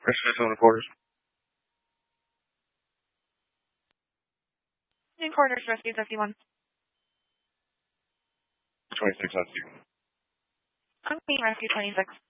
Rescue 7 quarters. In quarters, rescue 51. 26 on 2. I'm being rescue 26.